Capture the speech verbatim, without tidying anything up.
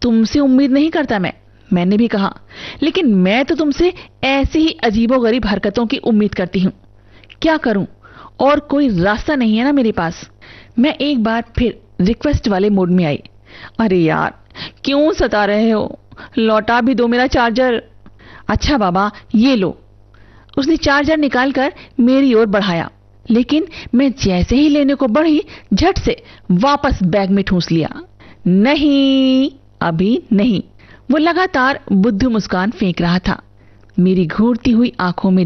तुमसे उम्मीद नहीं करता मैं मैंने भी कहा, लेकिन मैं तो तुमसे ऐसी ही अजीबोगरीब हरकतों की उम्मीद करती हूं। क्या करूं, और कोई रास्ता नहीं है ना मेरे पास। मैं एक बार फिर रिक्वेस्ट वाले मोड में आई। अरे यार, क्यों सता रहे हो, लौटा भी दो मेरा चार्जर। अच्छा बाबा, ये लो। उसने चार्जर निकालकर मेरी ओर बढ़ाया, लेकिन मैं जैसे ही लेने को बढ़ी, झट से वापस बैग में ठूंस लिया। नहीं, अभी नहीं। वो लगातार बुद्धू मुस्कान फेंक रहा था। मेरी घूरती हुई आंखों में